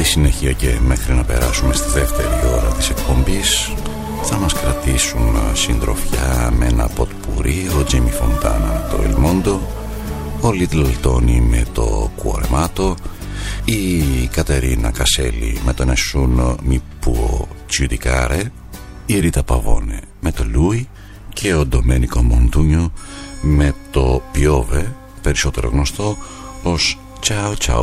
συνέχεια και μέχρι να περάσουμε στη δεύτερη ώρα της εκπομπής θα μας κρατήσουν συντροφιά με ένα ποτπουρί ο Τζίμι Φοντάνα το El Mondo, ο Little Tony με το Cuoremato, η Κατερίνα Κασέλη με το Nessuno Mi Può Giudicare, η Ρίτα Παβώνε με το Lui και ο Ντομένικο Μοντούνιο με το Piove, περισσότερο γνωστό ως Ciao Ciao